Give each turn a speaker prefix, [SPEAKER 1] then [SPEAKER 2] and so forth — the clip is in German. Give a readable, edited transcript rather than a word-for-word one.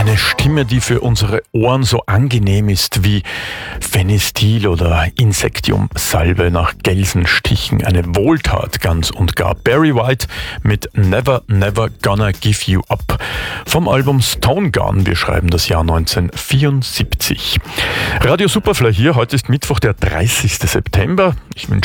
[SPEAKER 1] Eine Stimme, die für unsere Ohren so angenehm ist wie Phenestil oder Insektium-Salbe nach Gelsenstichen. Eine Wohltat ganz und gar. Barry White mit Never, Never Gonna Give You Up. Vom Album Stone Gun, wir schreiben das Jahr 1974. Radio Superfly hier, heute ist Mittwoch, der 30. September. Ich wünsche